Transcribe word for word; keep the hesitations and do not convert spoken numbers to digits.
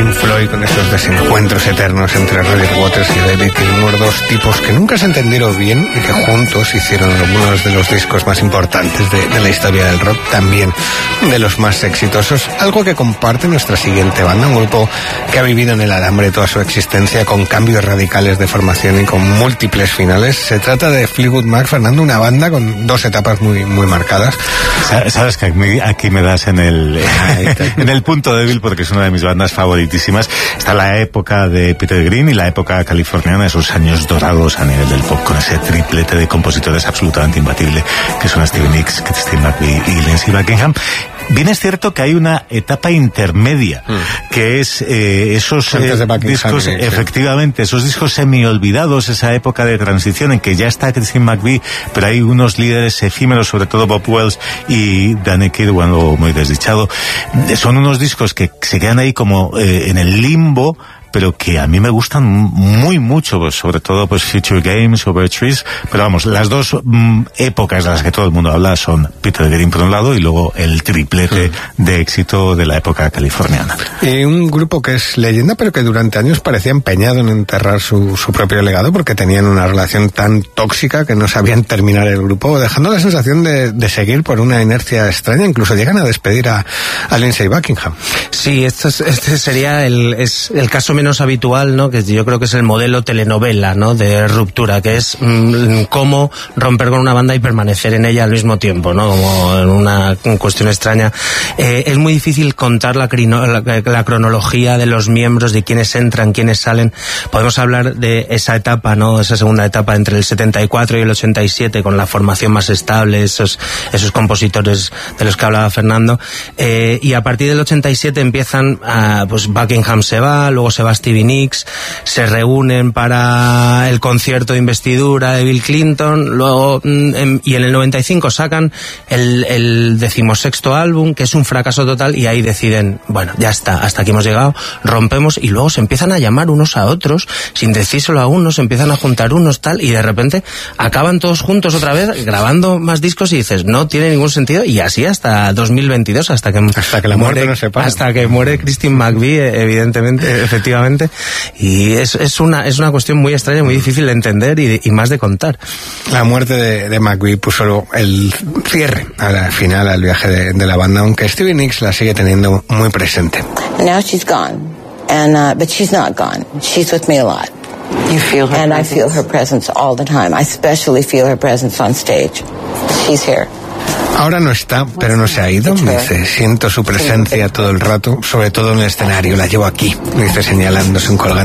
Pink Floyd, con esos desencuentros eternos entre Roger Waters y David Gilmour, dos tipos que nunca se entendieron bien y que juntos hicieron algunos de los discos más importantes de, de la historia del rock, también de los más exitosos, algo que comparte nuestra siguiente banda, un grupo que ha vivido en el alambre toda su existencia, con cambios radicales de formación y con múltiples finales. Se trata de Fleetwood Mac, Fernando, una banda con dos etapas muy, muy marcadas. Sabes que aquí, aquí me das en el, en el punto débil, porque es una de mis bandas favoritísimas. Está la época de Peter Green y la época californiana, esos años dorados a nivel del pop, con ese triplete de compositores absolutamente imbatible, que son Stevie Nicks, Christine McVie y Lindsey Buckingham. Bien es cierto que hay una etapa intermedia, mm. que es eh, esos eh, discos, efectivamente, esos discos semi-olvidados, esa época de transición en que ya está Christine McVie, pero hay unos líderes efímeros, sobre todo Bob Wells y Danny Kirwan, o muy desdichado. Son unos discos que se quedan ahí como eh, en el limbo, pero que a mí me gustan muy mucho, pues, sobre todo pues Future Games o Bird Trees, pero vamos, las dos mm, épocas de las que todo el mundo habla son Peter Green por un lado y luego el triplete sí. de éxito de la época californiana. Y un grupo que es leyenda, pero que durante años parecía empeñado en enterrar su, su propio legado, porque tenían una relación tan tóxica que no sabían terminar el grupo, dejando la sensación de, de seguir por una inercia extraña. Incluso llegan a despedir a, a Lindsey Buckingham. Sí, esto es, este sería el, es el caso menos habitual, ¿no? Que yo creo que es el modelo telenovela, ¿no? De ruptura, que es mmm, cómo romper con una banda y permanecer en ella al mismo tiempo, ¿no? Como en una cuestión extraña. Eh, es muy difícil contar la, crino, la, la cronología de los miembros, de quiénes entran, quiénes salen. Podemos hablar de esa etapa, ¿no? Esa segunda etapa entre el setenta y cuatro y el ochenta y siete, con la formación más estable, esos, esos compositores de los que hablaba Fernando. Eh, y a partir del ochenta y siete empiezan, a, pues Buckingham se va, luego se va Stevie Nicks, se reúnen para el concierto de investidura de Bill Clinton, luego en, y en el noventa y cinco sacan el, el decimosexto álbum, que es un fracaso total, y ahí deciden, bueno, ya está, hasta aquí hemos llegado, rompemos, y luego se empiezan a llamar unos a otros, sin decírselo a unos, se empiezan a juntar unos tal, y de repente acaban todos juntos otra vez, grabando más discos, y dices, no tiene ningún sentido, y así hasta dos mil veintidós, hasta que, hasta que la muerte muere, no se para. Hasta que muere Christine McVie, evidentemente, efectivamente. Y es, es una es una cuestión muy extraña, muy difícil de entender y, y más de contar. La muerte de, de McVie puso el cierre al final al viaje de, de la banda, aunque Stevie Nicks la sigue teniendo muy presente. Now she's gone, and uh, but she's not gone. She's with me a lot. You feel her and presence? I feel her presence all the time. I especially feel her presence on stage. She's here. Ahora no está, pero no se ha ido. Dice, siento su presencia todo el rato, sobre todo en el escenario. La llevo aquí, dice, señalándose un colgante